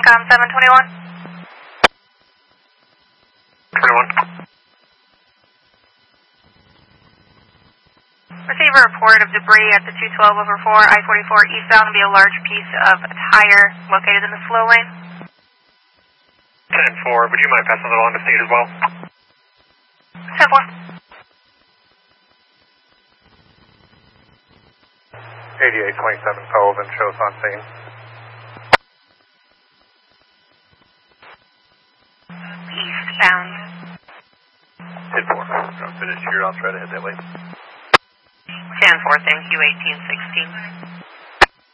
Com 721. 21. Receive a report of debris at the 212/4 I-44 eastbound. Will be a large piece of a tire located in the flow lane. 10-4, would you mind passing that on to state as well? 10-4. 8827 Sullivan shows on scene. Eastbound. 10-4. Don't finish here, I'll try to head that way. 10-4, thank you, 1816.